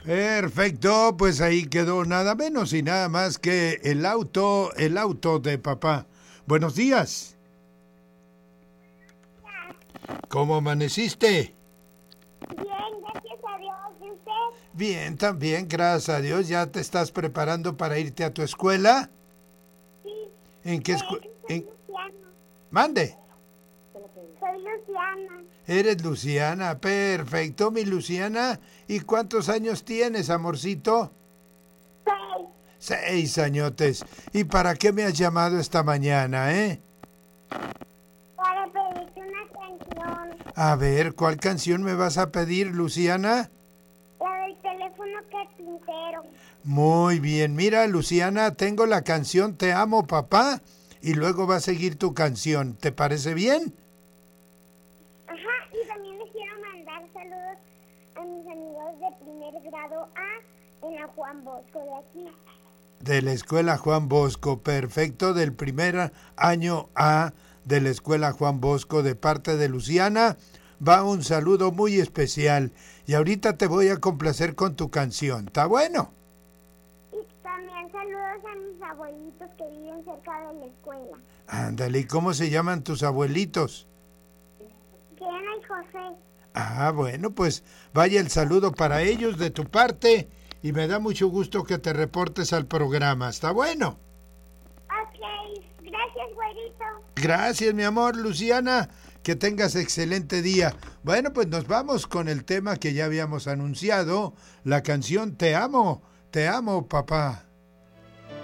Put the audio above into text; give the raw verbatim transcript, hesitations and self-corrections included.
Perfecto, pues ahí quedó nada menos y nada más que el auto, el auto de papá. Buenos días. ¿Cómo amaneciste? Bien, gracias a Dios. ¿Y usted? Bien, también, gracias a Dios. ¿Ya te estás preparando para irte a tu escuela? Sí. ¿En qué Eh, escuela? soy Luciana. Mande. Soy Luciana. Eres Luciana, perfecto, mi Luciana. ¿Y cuántos años tienes, amorcito? Seis. Seis añotes. ¿Y para qué me has llamado esta mañana, eh? Para pedirte una canción. A ver, ¿cuál canción me vas a pedir, Luciana? La del teléfono carpintero. Muy bien, mira, Luciana, tengo la canción Te amo, papá, y luego va a seguir tu canción. ¿Te parece bien? Ajá, y también les quiero mandar saludos a mis amigos de primer grado A en la Juan Bosco de aquí. De la escuela Juan Bosco, perfecto, del primer año A de la escuela Juan Bosco, de parte de Luciana, va un saludo muy especial. Y ahorita te voy a complacer con tu canción, ¿está bueno? Y también saludos a mis abuelitos que viven cerca de la escuela. Ándale, ¿y cómo se llaman tus abuelitos? Diana y José. Ah, bueno, pues vaya el saludo para ellos de tu parte y me da mucho gusto que te reportes al programa. ¿Está bueno? Ok, gracias, güerito. Gracias, mi amor, Luciana. Que tengas excelente día. Bueno, pues nos vamos con el tema que ya habíamos anunciado, la canción Te amo, te amo, papá.